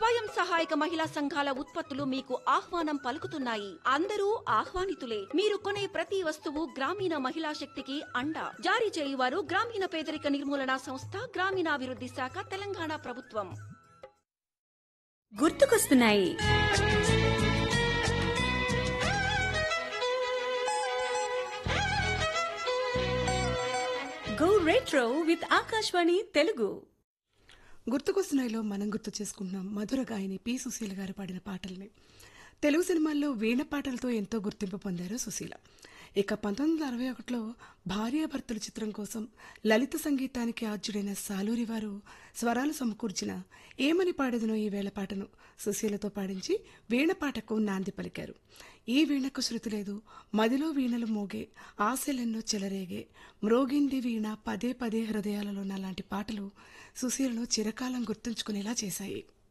స్వయం సహాయక మహిళా సంఘాల ఉత్పత్తులు మీకు ఆహ్వానం పలుకుతున్నాయి. అందరూ ఆహ్వానితులే. మీరు కొనే ప్రతి వస్తువు గ్రామీణ మహిళా శక్తికి అండ. జారీ చేయువారు గ్రామీణ పేదరిక నిర్మూలన సంస్థ, గ్రామీణాభివృద్ధి శాఖ, తెలంగాణ ప్రభుత్వం. గుర్తుకొస్తున్నాయి. Go retro with Akashvani Telugu. గుర్తుకొస్తున్నాయిలో మనం గుర్తు చేసుకుంటున్నాం మధుర గాయని పి సుశీల గారు పాడిన పాటల్ని. తెలుగు సినిమాల్లో వీణ పాటలతో ఎంతో గుర్తింపు పొందారు సుశీల. ఇక 1961లో భార్యాభర్తల చిత్రం కోసం లలిత సంగీతానికి ఆద్యుడైన సాలూరి వారు స్వరాలు సమకూర్చిన ఏమని పాడేదనో ఈ వేళ పాటను సుశీలతో పాడించి వీణ పాటకు నాంది పలికారు. ఈ వీణకు శృతి లేదు, మదిలో వీణలు మోగే, ఆశలెన్నో చెలరేగే, మ్రోగింది వీణ పదే పదే హృదయాలలో లాంటి పాటలు సుశీలను చిరకాలం గుర్తుంచుకునేలా చేశాయి.